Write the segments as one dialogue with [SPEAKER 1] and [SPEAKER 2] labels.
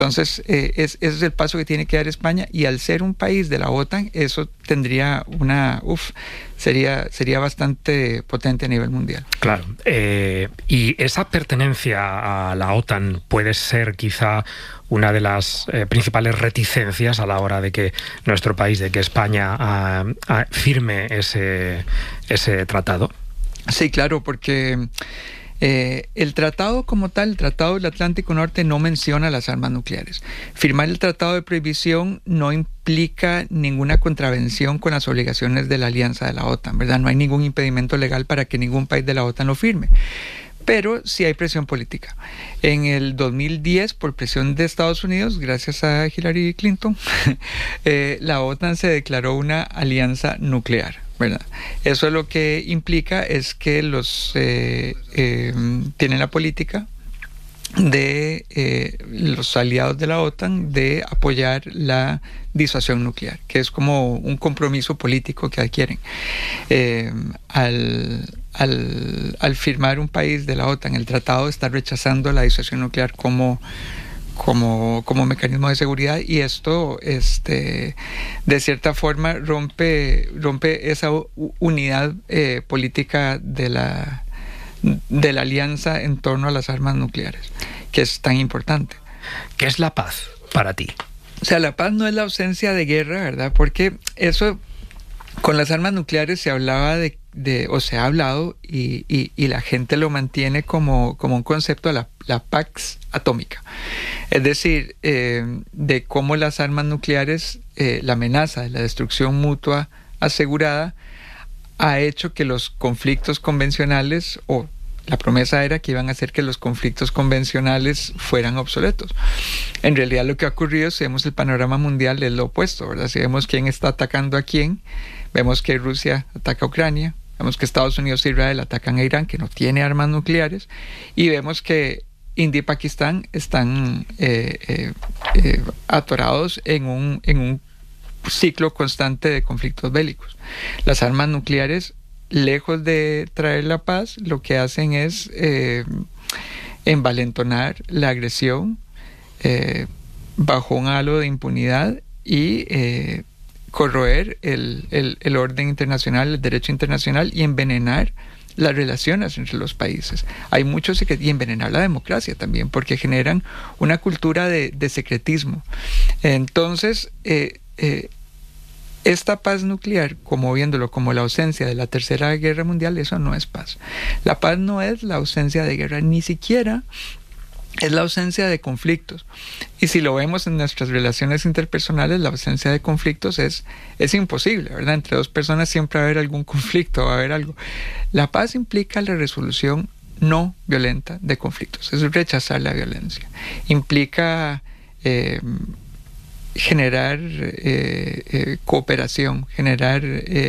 [SPEAKER 1] Entonces, ese es el paso que tiene que dar España, y al ser un país de la OTAN, eso tendría sería bastante potente a nivel mundial.
[SPEAKER 2] Claro, y esa pertenencia a la OTAN puede ser quizá una de las principales reticencias a la hora de que nuestro país, de que España firme ese tratado.
[SPEAKER 1] Sí, claro, porque el tratado como tal, el Tratado del Atlántico Norte, no menciona las armas nucleares. Firmar el Tratado de Prohibición no implica ninguna contravención con las obligaciones de la alianza de la OTAN, ¿verdad? No hay ningún impedimento legal para que ningún país de la OTAN lo firme. Pero sí hay presión política. En el 2010, por presión de Estados Unidos, gracias a Hillary Clinton, la OTAN se declaró una alianza nuclear, ¿verdad? Eso lo que implica es que tienen la política de los aliados de la OTAN de apoyar la disuasión nuclear, que es como un compromiso político que adquieren. Al firmar un país de la OTAN el tratado, está rechazando la disuasión nuclear como mecanismo de seguridad, y esto de cierta forma rompe esa unidad política de la alianza en torno a las armas nucleares, que es tan importante.
[SPEAKER 2] ¿Qué es la paz para ti?
[SPEAKER 1] O sea, la paz no es la ausencia de guerra, ¿verdad? Porque eso, con las armas nucleares se hablaba o se ha hablado, y la gente lo mantiene como un concepto, la Pax atómica. Es decir, de cómo las armas nucleares, la amenaza de la destrucción mutua asegurada, ha hecho que los conflictos convencionales, o la promesa era que iban a hacer que los conflictos convencionales fueran obsoletos. En realidad lo que ha ocurrido, si vemos el panorama mundial, es lo opuesto, ¿verdad? Si vemos quién está atacando a quién, vemos que Rusia ataca a Ucrania, vemos que Estados Unidos e Israel atacan a Irán, que no tiene armas nucleares, y vemos que India y Pakistán están atorados en un ciclo constante de conflictos bélicos. Las armas nucleares, lejos de traer la paz, lo que hacen es envalentonar la agresión bajo un halo de impunidad, y corroer el orden internacional, el derecho internacional, y envenenar las relaciones entre los países. Hay muchos secretos, y envenenar la democracia también, porque generan una cultura de secretismo. Entonces, esta paz nuclear, como viéndolo como la ausencia de la Tercera Guerra Mundial, eso no es paz. La paz no es la ausencia de guerra, ni siquiera es la ausencia de conflictos. Y si lo vemos en nuestras relaciones interpersonales, la ausencia de conflictos es imposible, ¿verdad? Entre dos personas siempre va a haber algún conflicto, va a haber algo. La paz implica la resolución no violenta de conflictos, es rechazar la violencia. Implica generar cooperación, generar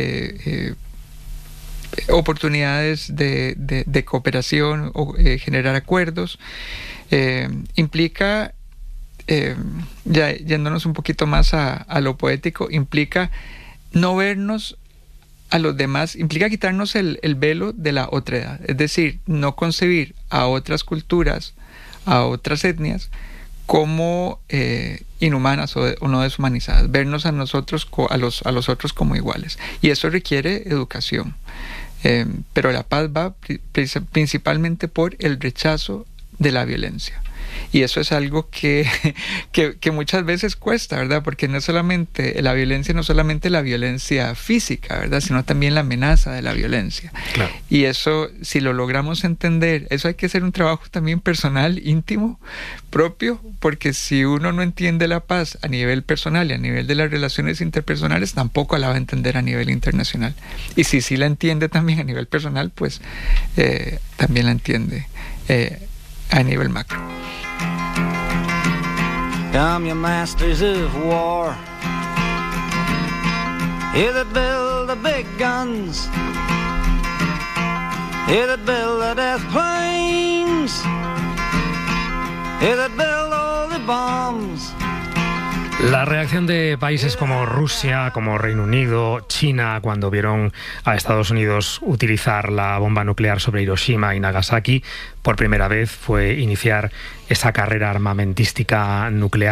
[SPEAKER 1] oportunidades de cooperación, o generar acuerdos. Implica, ya yéndonos un poquito más a lo poético, implica no vernos a los demás, implica quitarnos el velo de la otredad, es decir, no concebir a otras culturas, a otras etnias, como inhumanas o no deshumanizadas, vernos a nosotros, a los otros, como iguales. Y eso requiere educación. Pero la paz va principalmente por el rechazo de la violencia. Y eso es algo que muchas veces cuesta, ¿verdad? Porque no solamente la violencia física, ¿verdad? Sino también la amenaza de la violencia.
[SPEAKER 2] Claro.
[SPEAKER 1] Y eso, si lo logramos entender, eso hay que hacer un trabajo también personal, íntimo, propio, porque si uno no entiende la paz a nivel personal y a nivel de las relaciones interpersonales, tampoco la va a entender a nivel internacional. Y si sí la entiende también a nivel personal, pues también la entiende a nivel macro.
[SPEAKER 3] Come, you masters of war, you that build the big guns, you that build the death planes, you that build all the bombs.
[SPEAKER 2] La reacción de países como Rusia, como Reino Unido, China, cuando vieron a Estados Unidos utilizar la bomba nuclear sobre Hiroshima y Nagasaki, por primera vez fue iniciar esa carrera armamentística nuclear.